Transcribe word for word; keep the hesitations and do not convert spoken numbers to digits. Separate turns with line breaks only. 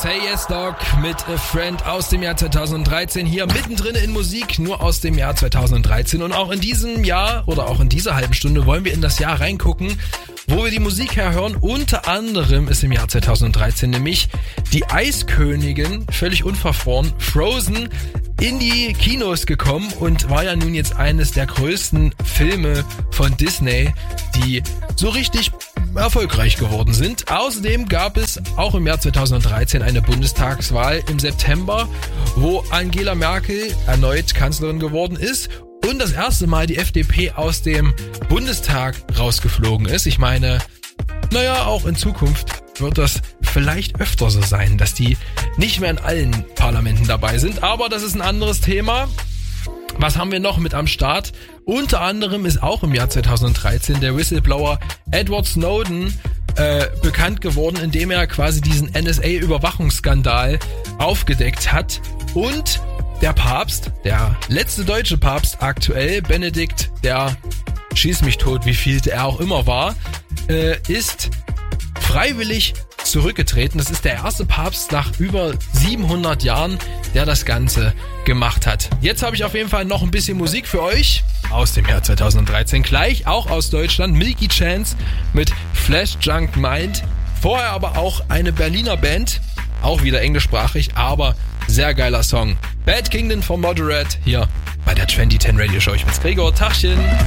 Say Yes Dog mit A Friend aus dem Jahr zweitausenddreizehn. Hier mittendrin in Musik, nur aus dem Jahr zweitausenddreizehn. Und auch in diesem Jahr oder auch in dieser halben Stunde wollen wir in das Jahr reingucken, wo wir die Musik herhören. Unter anderem ist im Jahr zweitausenddreizehn nämlich die Eiskönigin, völlig unverfroren, Frozen, in die Kinos gekommen und war ja nun jetzt eines der größten Filme von Disney, die so richtig erfolgreich geworden sind. Außerdem gab es auch im Jahr zweitausenddreizehn eine Bundestagswahl im September, wo Angela Merkel erneut Kanzlerin geworden ist und das erste Mal die F D P aus dem Bundestag rausgeflogen ist. Ich meine, naja, auch in Zukunft wird das vielleicht öfter so sein, dass die nicht mehr in allen Parlamenten dabei sind. Aber das ist ein anderes Thema. Was haben wir noch mit am Start? Unter anderem ist auch im Jahr zweitausenddreizehn der Whistleblower Edward Snowden äh, bekannt geworden, indem er quasi diesen N S A-Überwachungsskandal aufgedeckt hat. Und der Papst, der letzte deutsche Papst aktuell, Benedikt, der schieß mich tot, wie viel er auch immer war, äh, ist freiwillig zurückgetreten. Das ist der erste Papst nach über siebenhundert Jahren, der das Ganze gemacht hat. Jetzt habe ich auf jeden Fall noch ein bisschen Musik für euch aus dem Jahr zweitausenddreizehn. Gleich auch aus Deutschland. Milky Chance mit Flash Junk Mind. Vorher aber auch eine Berliner Band. Auch wieder englischsprachig, aber sehr geiler Song. Bad Kingdom von Moderate hier bei der zwanzig zehn Radio Show. Ich bin's Gregor. Tachchen.